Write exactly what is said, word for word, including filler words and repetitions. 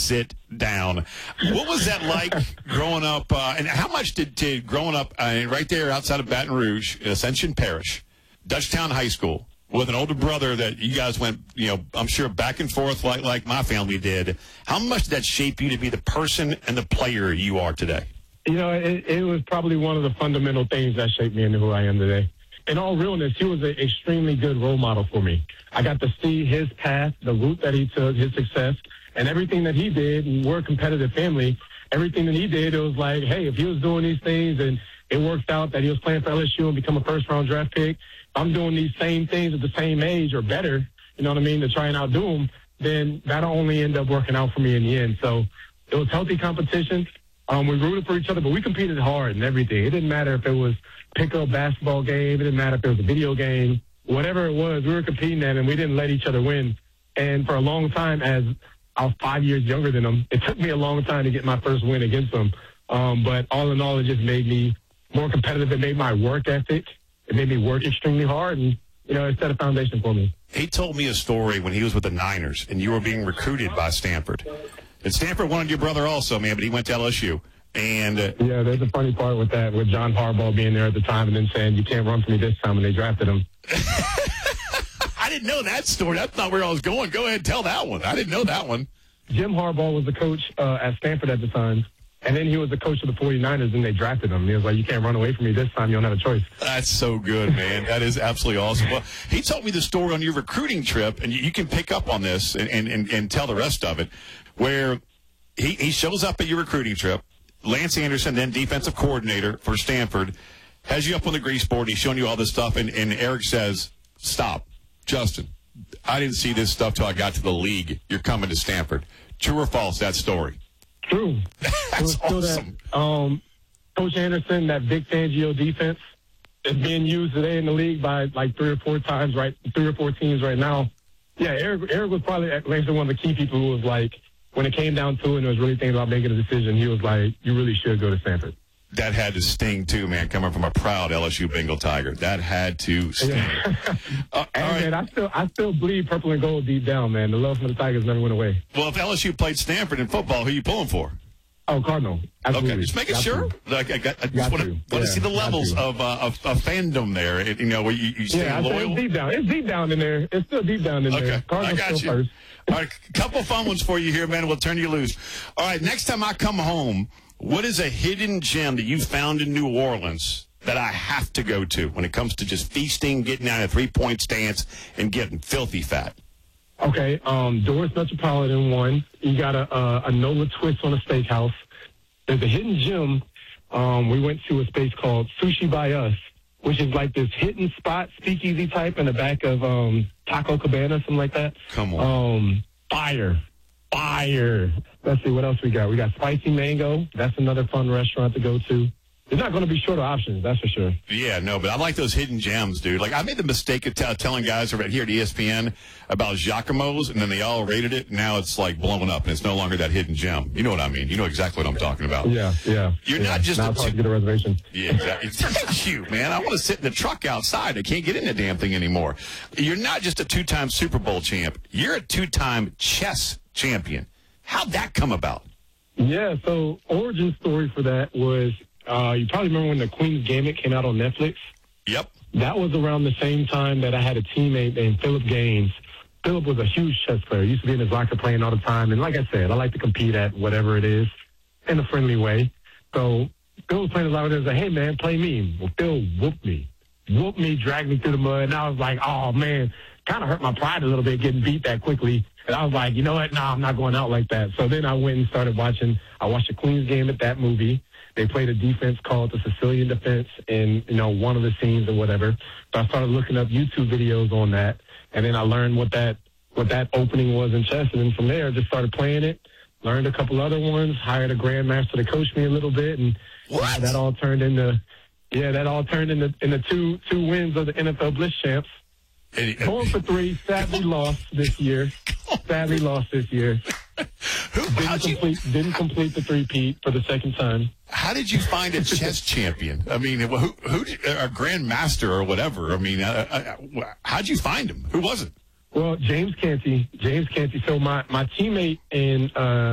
sit down. What was that like growing up? Uh, and how much did, did growing up uh, right there outside of Baton Rouge, Ascension Parish, Dutchtown High School, with an older brother that you guys went, you know, I'm sure back and forth like, like my family did. How much did that shape you to be the person and the player you are today? You know, it, it was probably one of the fundamental things that shaped me into who I am today. In all realness, he was an extremely good role model for me. I got to see his path, the route that he took, his success, and everything that he did. And we're a competitive family. Everything that he did, it was like, hey, if he was doing these things and it worked out that he was playing for L S U and become a first-round draft pick, I'm doing these same things at the same age or better, you know what I mean, to try and outdo him, then that'll only end up working out for me in the end. So it was healthy competition. Um, we rooted for each other, but we competed hard and everything. It didn't matter if it was pick-up basketball game. It didn't matter if it was a video game. Whatever it was, we were competing at, and we didn't let each other win. And for a long time, as I was five years younger than him, it took me a long time to get my first win against him. Um, but all in all, it just made me more competitive. It made my work ethic. It made me work extremely hard, and, you know, it set a foundation for me. He told me a story when he was with the Niners, and you were being recruited by Stanford. And Stanford wanted your brother also, man, but he went to L S U. And uh, yeah, there's a funny part with that, with John Harbaugh being there at the time and then saying, you can't run for me this time, and they drafted him. I didn't know that story. That's not where I was going. Go ahead and tell that one. I didn't know that one. Jim Harbaugh was the coach uh, at Stanford at the time, and then he was the coach of the forty-niners, and they drafted him. He was like, you can't run away from me this time. You don't have a choice. That's so good, man. That is absolutely awesome. Well, he told me the story on your recruiting trip, and you, you can pick up on this and, and, and, and tell the rest of it, where he, he shows up at your recruiting trip. Lance Anderson, then defensive coordinator for Stanford, has you up on the grease board. He's showing you all this stuff, and, and Eric says, stop. Justin, I didn't see this stuff till I got to the league. You're coming to Stanford. True or false, that story? True. That's awesome. That, um, Coach Anderson, that Vic Fangio defense is being used today in the league by like three or four times, right? Three or four teams right now. Yeah, Eric, Eric was probably actually one of the key people who was like, when it came down to it and was really thinking about making a decision, he was like, you really should go to Stanford. That had to sting, too, man, coming from a proud L S U Bengal Tiger. That had to sting. Yeah. uh, and, right. man, I still, I still bleed purple and gold deep down, man. The love for the Tigers never went away. Well, if L S U played Stanford in football, who are you pulling for? Oh, Cardinal. Absolutely. Okay, just making got sure. To. Like, I, got, I just got want to, to, yeah, see the levels of, uh, of of fandom there. It, you know, where you, you stay yeah, loyal. It's deep down. It's deep down in there. It's still deep down in okay. there. Cardinal's I got still you. First. All right, a couple fun ones for you here, man. We'll turn you loose. All right, next time I come home, what is a hidden gem that you found in New Orleans that I have to go to when it comes to just feasting, getting out of three-point stance, and getting filthy fat? Okay, um, Doris Metropolitan one. You got a, a, a Nola twist on a steakhouse. There's a hidden gem. Um, we went to a space called Sushi by Us, which is like this hidden spot, speakeasy type in the back of um, Taco Cabana, something like that. Come on. Um, fire. Fire. Let's see, what else we got? We got Spicy Mango. That's another fun restaurant to go to. There's not going to be shorter options, that's for sure. Yeah, no, but I like those hidden gems, dude. Like, I made the mistake of t- telling guys over here at E S P N about Giacomo's, and then they all rated it, and now it's, like, blowing up, and it's no longer that hidden gem. You know what I mean. You know exactly what I'm talking about. Yeah, yeah. You're yeah. not just now a it's hard two- to get a reservation. Yeah, exactly. Thank you, man. I want to sit in the truck outside. I can't get in the damn thing anymore. You're not just a two-time Super Bowl champ. You're a two-time chess champion. How'd that come about? Yeah, so origin story for that was, uh, you probably remember when the Queen's Gambit came out on Netflix? Yep. That was around the same time that I had a teammate named Philip Gaines. Philip was a huge chess player. He used to be in his locker playing all the time. And like I said, I like to compete at whatever it is in a friendly way. So Phil was playing his locker and was like, hey, man, play me. Well, Phil whooped me. Whooped me, dragged me through the mud. And I was like, oh, man, kind of hurt my pride a little bit getting beat that quickly. And I was like, you know what? Nah, I'm not going out like that. So then I went and started watching. I watched the Queen's Gambit, that movie. They played a defense called the Sicilian defense in, you know, one of the scenes or whatever. So I started looking up YouTube videos on that. And then I learned what that what that opening was in chess. And then from there, I just started playing it, learned a couple other ones, hired a grandmaster to coach me a little bit. And what? that all turned into, yeah, that all turned into, into two two wins of the N F L Blitz champs. Going for three, sadly lost this year. Sadly lost this year. Who, didn't, complete, you, didn't complete the three-peat for the second time. How did you find a chess champion? I mean, who, who, a grandmaster or whatever? I mean, uh, uh, how'd you find him? Who was it? Well, James Canty. James Canty. So my, my teammate in uh,